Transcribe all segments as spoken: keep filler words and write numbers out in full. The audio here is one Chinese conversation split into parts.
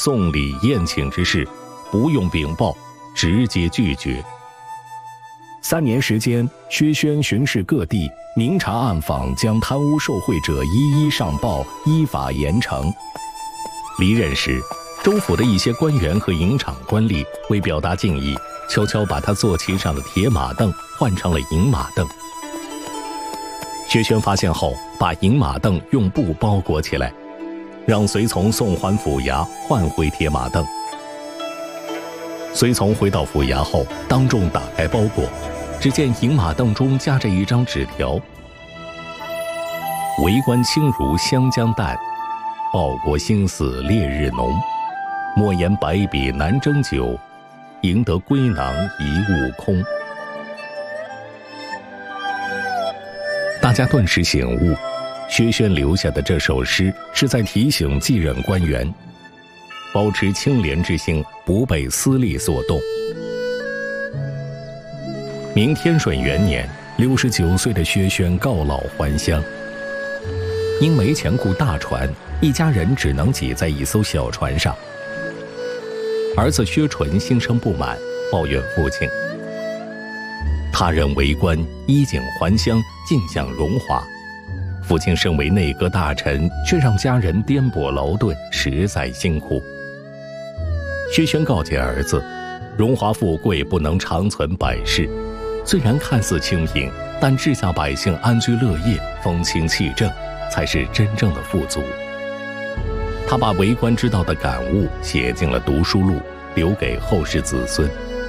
送礼宴请之事，不用禀报，直接拒绝。三年时间，薛轩巡视各地，明察暗访，将贪污受贿者一一上报，依法严惩。离任时，州府的一些官员和营场官吏为表达敬意，悄悄把他坐骑上的铁马凳换成了银马凳。薛轩发现后，把银马凳用布包裹起来，让随从送还府衙，换回铁马凳。随从回到府衙后，当众打开包裹，只见银马凳中夹着一张纸条：为官清如湘江淡，报国心似烈日浓。莫言百比难征九，赢得归囊一物空。大家顿时醒悟，薛轩留下的这首诗是在提醒继任官员，保持清廉之心，不被私利所动。明天顺元年，六十九岁的薛轩告老还乡。因没钱雇大船，一家人只能挤在一艘小船上。儿子薛纯心生不满，抱怨父亲：他人为官，衣锦还乡，尽享荣华，父亲身为内阁大臣，却让家人颠簸劳顿，实在辛苦。薛轩告诫儿子，荣华富贵不能长存百世，虽然看似清贫，但治下百姓安居乐业，风清气正，才是真正的富足。他把为官之道的感悟写进了读书录，留给后世子孙。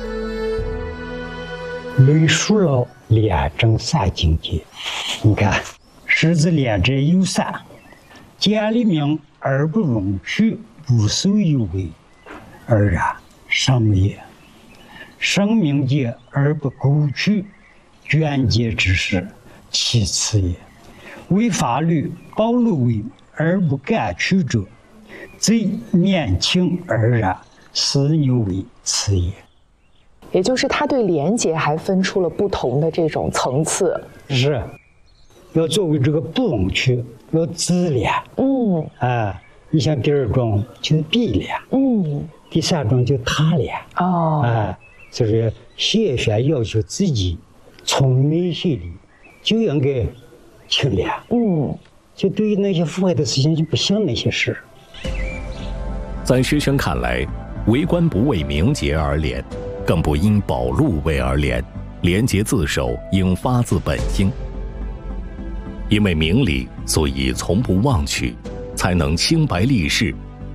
论述了廉政三境界。你看，狮子廉者有三：见利名而不容取，不受有为，而然上也；生命节而不苟取，捐节之事，其次也；为法律保路为而不敢取者，贼年轻而然，私牛为次也。 也就是他对廉洁还分出了不同的这种层次。 是，要作为这个不容取，要自廉。嗯，啊，你像第二种就是必廉。嗯，第三种就他廉。哦，啊，就是薛轩要求自己从内心里就应该清廉。嗯，就对于那些腐败的事情就不想那些事。 在薛轩看来，为官不为名节而廉，更不因保路为而廉，廉洁自守应发自本心。因为明理，所以从不妄取，才能清白立世。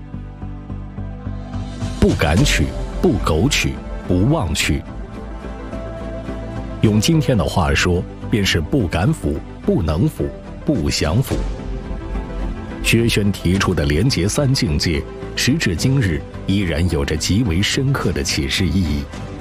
不敢取，不苟取，不妄取。用今天的话说，便是不敢腐，不能腐，不想腐。薛轩提出的廉洁三境界，时至今日依然有着极为深刻的启示意义。